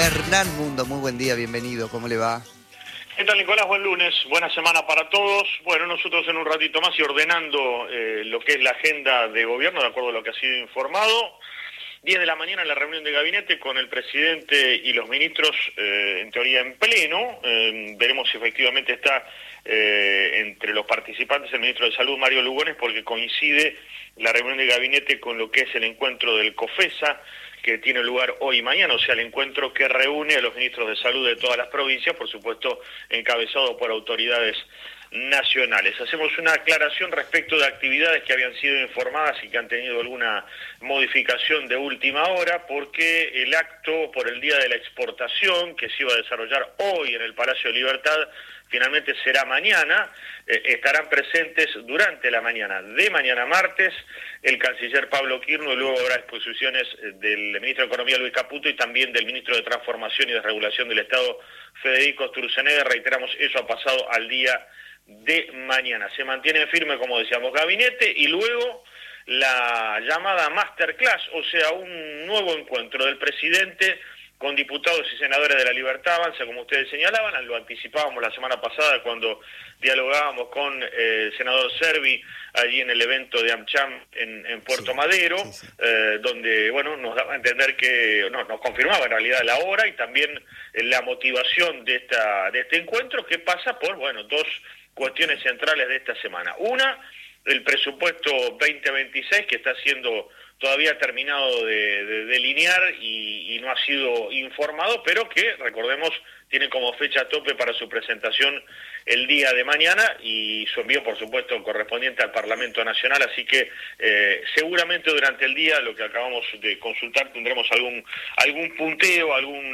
Hernán Mundo, muy buen día, bienvenido, ¿cómo le va? ¿Qué tal, Nicolás? Buen lunes, buena semana para todos. Bueno, nosotros en un ratito más y ordenando lo que es la agenda de gobierno, de acuerdo a lo que ha sido informado. 10 de la mañana la reunión de gabinete con el presidente y los ministros, en teoría en pleno. Veremos si efectivamente está entre los participantes el ministro de Salud, Mario Lugones, porque coincide la reunión de gabinete con lo que es el encuentro del COFESA, que tiene lugar hoy y mañana, o sea, el encuentro que reúne a los ministros de salud de todas las provincias, por supuesto, encabezado por autoridades nacionales. Hacemos una aclaración respecto de actividades que habían sido informadas y que han tenido alguna modificación de última hora, porque el acto por el Día de la Exportación, que se iba a desarrollar hoy en el Palacio de Libertad, finalmente será mañana. Estarán presentes durante la mañana de mañana martes el canciller Pablo Quirno, y luego habrá exposiciones del ministro de Economía Luis Caputo y también del ministro de Transformación y Desregulación del Estado Federico Sturzenegger. Reiteramos, eso ha pasado al día de mañana. Se mantiene firme, como decíamos, gabinete, y luego la llamada masterclass, o sea, un nuevo encuentro del presidente con diputados y senadores de la Libertad Avanza, como ustedes señalaban. Lo anticipábamos la semana pasada cuando dialogábamos con el senador Servi allí en el evento de AmCham en Puerto Madero, donde, bueno, nos daba a entender que, no, nos confirmaba en realidad la hora y también la motivación de este encuentro, que pasa por, bueno, dos cuestiones centrales de esta semana. Una, el presupuesto 2026, que está siendo todavía terminado de delinear y no ha sido informado, pero que, recordemos, tiene como fecha tope para su presentación el día de mañana y su envío, por supuesto, correspondiente al Parlamento Nacional. Así que seguramente durante el día, lo que acabamos de consultar, tendremos algún punteo,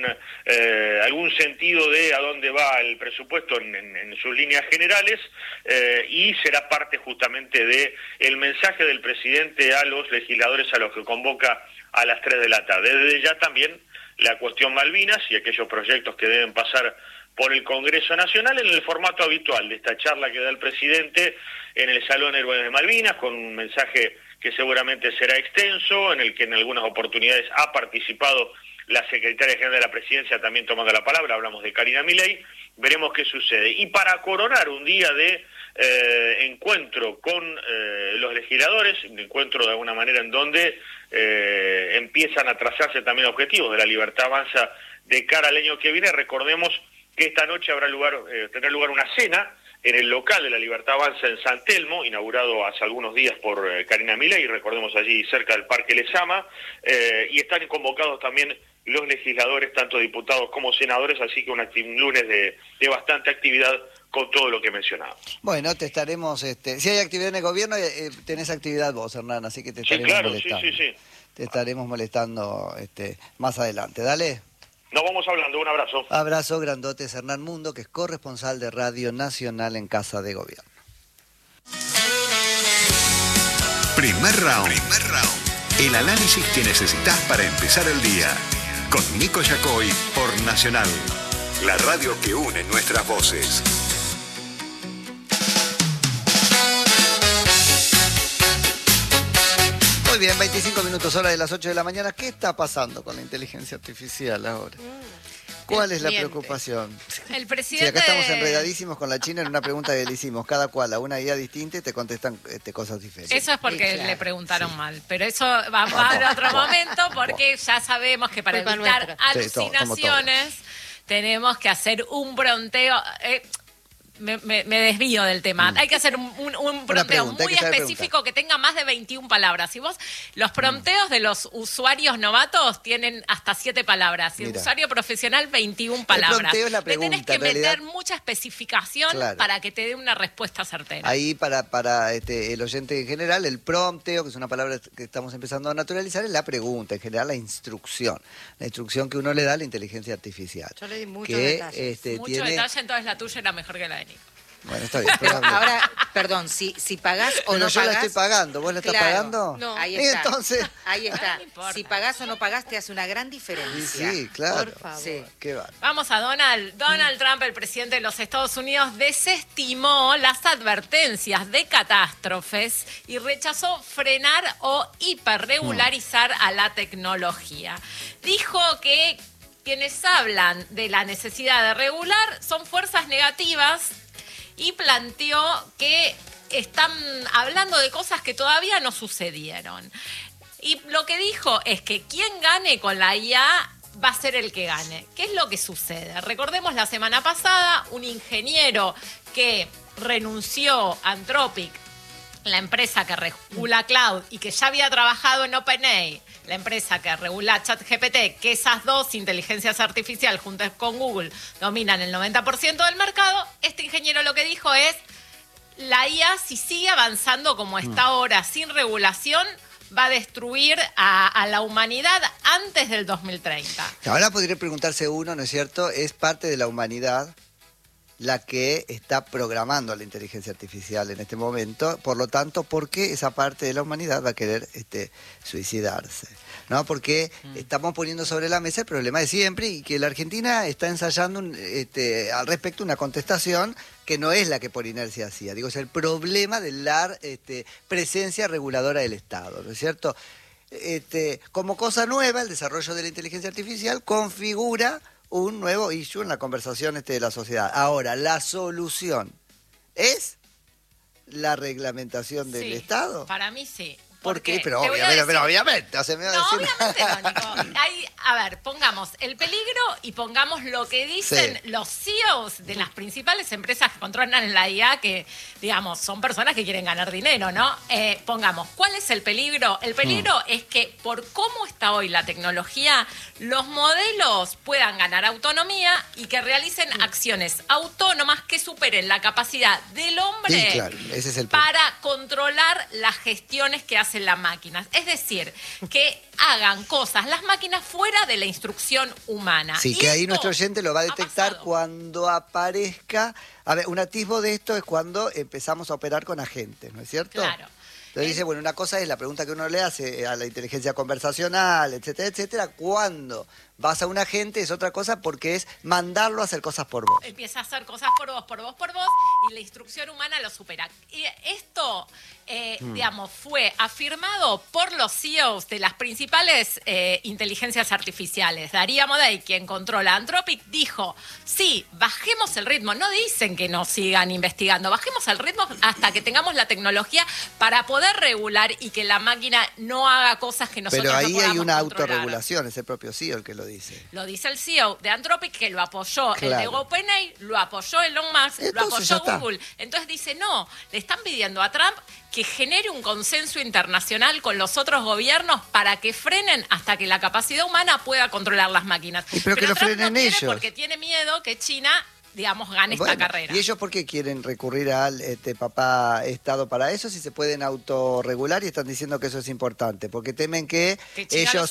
algún sentido de a dónde va el presupuesto en sus líneas generales, y será parte justamente de el mensaje del presidente a los legisladores, a los que convoca a las 3 de la tarde. Desde ya también la cuestión Malvinas y aquellos proyectos que deben pasar por el Congreso Nacional en el formato habitual de esta charla que da el presidente en el Salón Héroes de Malvinas, con un mensaje que seguramente será extenso, en el que en algunas oportunidades ha participado la secretaria general de la Presidencia también tomando la palabra. Hablamos de Karina Milei. Veremos qué sucede. Y para coronar un día de encuentro con los legisladores, un encuentro de alguna manera en donde empiezan a trazarse también objetivos de la Libertad Avanza de cara al año que viene. Recordemos que esta noche tendrá lugar una cena en el local de la Libertad Avanza en San Telmo, inaugurado hace algunos días por Karina Milei, recordemos, allí cerca del Parque Lezama, y están convocados también los legisladores, tanto diputados como senadores, así que un lunes de bastante actividad con todo lo que mencionaba. Bueno, te estaremos, si hay actividad en el gobierno, tenés actividad vos, Hernán, así que te estaremos molestando. Sí. Te estaremos molestando más adelante, dale. Nos vamos hablando, un abrazo. Abrazo grandote, Hernán Mundo, que es corresponsal de Radio Nacional en Casa de Gobierno. Primer round. El análisis que necesitas para empezar el día. Con Nico Yacoy por Nacional, la radio que une nuestras voces. Muy bien, 25 minutos, hora de las 8 de la mañana. ¿Qué está pasando con la inteligencia artificial ahora? ¿Cuál es la preocupación? El presidente... Sí, acá estamos enredadísimos con la China en una pregunta que le hicimos. Cada cual a una idea distinta y te contestan cosas diferentes. Eso es porque le preguntaron mal. Pero eso va para otro momento, porque ya sabemos que para evitar alucinaciones tenemos que hacer un pronteo... Me desvío del tema. Hay que hacer un prompteo muy específico que tenga más de 21 palabras. Y vos, los prompteos de los usuarios novatos tienen hasta 7 palabras. Y el usuario profesional, 21 palabras. El prompteo es la pregunta. Le tenés que meter mucha especificación para que te dé una respuesta certera. Ahí para el oyente en general, el prompteo, que es una palabra que estamos empezando a naturalizar, es la pregunta, en general la instrucción. La instrucción que uno le da a la inteligencia artificial. Yo le di muchos detalles. Mucho detalle, entonces la tuya era mejor que la de Nico. Bueno, está bien. Pero ahora, perdón, si pagás o no pagás... yo la estoy pagando, ¿vos la estás pagando? No. Ahí está. Entonces... Ahí está. Si pagás o no pagás te hace una gran diferencia. Sí, claro. Por favor. Sí. Qué va. Vamos a Donald Trump, el presidente de los Estados Unidos, desestimó las advertencias de catástrofes y rechazó frenar o hiperregularizar a la tecnología. Dijo que quienes hablan de la necesidad de regular son fuerzas negativas y planteó que están hablando de cosas que todavía no sucedieron. Y lo que dijo es que quien gane con la IA va a ser el que gane. ¿Qué es lo que sucede? Recordemos la semana pasada, un ingeniero que renunció a Anthropic, la empresa que regula Cloud y que ya había trabajado en OpenAI, la empresa que regula ChatGPT, que esas dos inteligencias artificiales juntas con Google dominan el 90% del mercado, este ingeniero lo que dijo es: la IA, si sigue avanzando como está ahora, sin regulación, va a destruir a la humanidad antes del 2030. Ahora podría preguntarse uno, ¿no es cierto? Es parte de la humanidad la que está programando la inteligencia artificial en este momento. Por lo tanto, ¿por qué esa parte de la humanidad va a querer suicidarse? ¿No? Porque estamos poniendo sobre la mesa el problema de siempre y que la Argentina está ensayando al respecto una contestación que no es la que por inercia hacía. Digo, es el problema de la presencia reguladora del Estado, ¿no es cierto? Como cosa nueva, el desarrollo de la inteligencia artificial configura un nuevo issue en la conversación de la sociedad. Ahora, la solución es la reglamentación del Estado. Para mí sí. ¿Por qué? Pero obviamente. O sea, me va no, a decir... obviamente no, Nico. A ver, pongamos el peligro y pongamos lo que dicen los CEOs de las principales empresas que controlan la IA, que, digamos, son personas que quieren ganar dinero, ¿no? Pongamos, ¿cuál es el peligro? El peligro es que por cómo está hoy la tecnología, los modelos puedan ganar autonomía y que realicen acciones autónomas que superen la capacidad del hombre ese es el para controlar las gestiones que hacen las máquinas. Es decir, que hagan cosas las máquinas fuera de la instrucción humana. Sí, que ahí nuestro oyente lo va a detectar cuando aparezca. A ver, un atisbo de esto es cuando empezamos a operar con agentes, ¿no es cierto? Claro. Entonces dice, bueno, una cosa es la pregunta que uno le hace a la inteligencia conversacional, etcétera, etcétera. Cuando vas a un agente es otra cosa porque es mandarlo a hacer cosas por vos. Empieza a hacer cosas por vos, y la instrucción humana lo supera. Y esto, digamos, fue afirmado por los CEOs de las principales inteligencias artificiales. Darío Amodei, quien controla Anthropic, dijo, sí, bajemos el ritmo. No dicen que no sigan investigando, bajemos el ritmo hasta que tengamos la tecnología para poder regular y que la máquina no haga cosas que nosotros no podamos controlar. Pero ahí hay una autorregulación, es el propio CEO el que lo dice. Lo dice el CEO de Anthropic, que lo apoyó el de OpenAI, lo apoyó Elon Musk, entonces, lo apoyó Google. Entonces dice, no, le están pidiendo a Trump que genere un consenso internacional con los otros gobiernos para que frenen hasta que la capacidad humana pueda controlar las máquinas. Pero que lo Trump frenen no quiere ellos. Porque tiene miedo que China, digamos, gane esta carrera. ¿Y ellos por qué quieren recurrir al papá Estado para eso si se pueden autorregular y están diciendo que eso es importante? Porque temen que ellos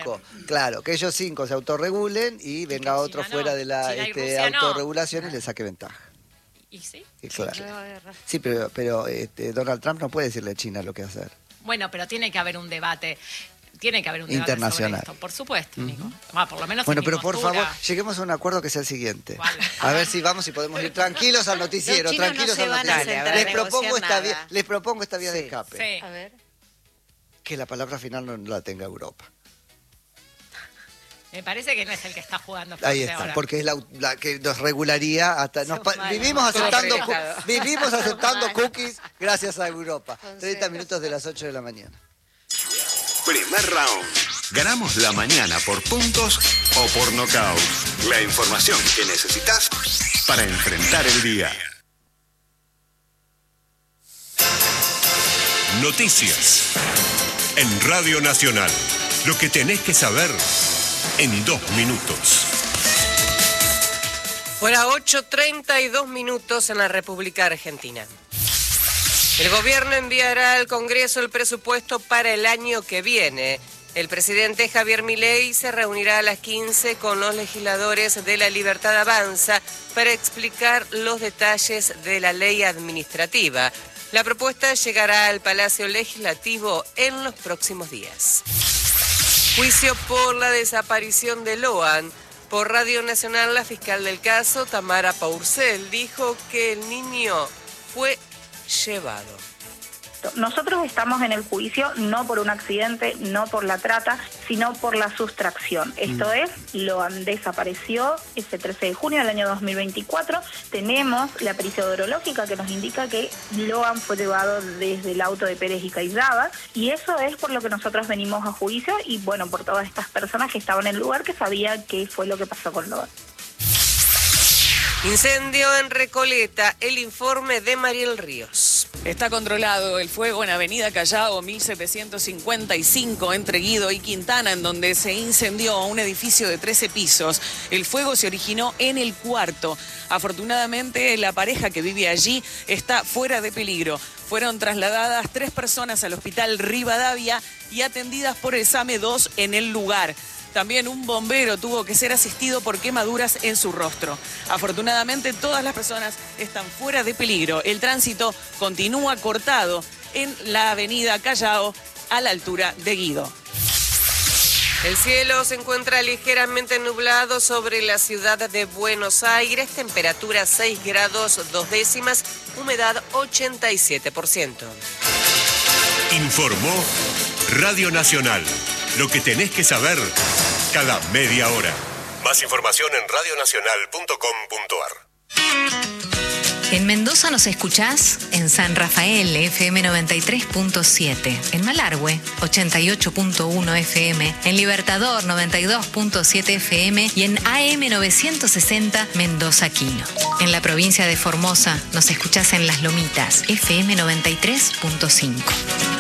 cinco se autorregulen y venga otro fuera de la autorregulación y le saque ventaja. ¿Y sí? Claro. Sí, pero Donald Trump no puede decirle a China lo que hacer. Bueno, pero tiene que haber un debate. Tiene que haber un debate internacional sobre esto, por supuesto, Nico. Por lo menos bueno, pero por favor, lleguemos a un acuerdo que sea el siguiente. A ver si podemos ir tranquilos al noticiero, tranquilos al noticiero. Les propongo esta vía de escape. Sí. A ver. Que la palabra final no la tenga Europa. Me parece que no es el que está jugando. Ahí está, ahora. porque es la que nos regularía hasta... Vivimos aceptando cookies gracias a Europa. 30 minutos de las 8 de la mañana. Primer round. Ganamos la mañana por puntos o por nocaut. La información que necesitas para enfrentar el día. Noticias. En Radio Nacional. Lo que tenés que saber en 2 minutos. Hora 8:32 minutos en la República Argentina. El gobierno enviará al Congreso el presupuesto para el año que viene. El presidente Javier Milei se reunirá a las 15 con los legisladores de La Libertad Avanza para explicar los detalles de la ley administrativa. La propuesta llegará al Palacio Legislativo en los próximos días. Juicio por la desaparición de Loan. Por Radio Nacional, la fiscal del caso, Tamara, dijo que el niño fue llevado. Exacto. Nosotros estamos en el juicio no por un accidente, no por la trata, sino por la sustracción. Esto es, Loan desapareció ese 13 de junio del año 2024. Tenemos la pericia odorológica que nos indica que Loan fue llevado desde el auto de Pérez y Caizzaba, y eso es por lo que nosotros venimos a juicio y bueno, por todas estas personas que estaban en el lugar que sabían qué fue lo que pasó con Loan. Incendio en Recoleta, el informe de Mariel Ríos. Está controlado el fuego en Avenida Callao 1755 entre Guido y Quintana, en donde se incendió un edificio de 13 pisos. El fuego se originó en el cuarto. Afortunadamente, la pareja que vive allí está fuera de peligro. Fueron trasladadas 3 personas al hospital Rivadavia y atendidas por el SAME 2 en el lugar. También un bombero tuvo que ser asistido por quemaduras en su rostro. Afortunadamente, todas las personas están fuera de peligro. El tránsito continúa cortado en la avenida Callao a la altura de Guido. El cielo se encuentra ligeramente nublado sobre la ciudad de Buenos Aires. Temperatura 6 grados 2 décimas, humedad 87%. Informó Radio Nacional. Lo que tenés que saber cada media hora. Más información en radionacional.com.ar. En Mendoza nos escuchás en San Rafael, FM 93.7, en Malargüe, 88.1 FM, en Libertador, 92.7 FM y en AM 960 Mendoza Quino. En la provincia de Formosa nos escuchás en Las Lomitas, FM 93.5.